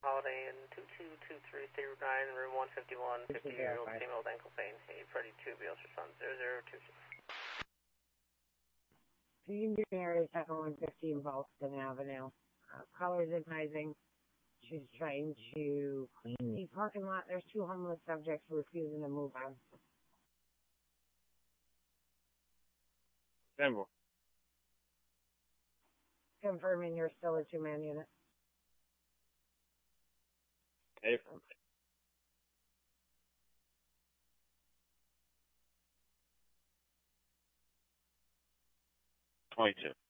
Holiday in 22233 room 151, 50-year-old female with ankle pain. Hey, Freddy 2, Beals respond 0026. The area is 115 Boston Avenue. Caller's advising she's trying to clean the parking lot. There's 2 homeless subjects refusing to move on. Denver. Confirming you're still a 2-man unit. April. 22.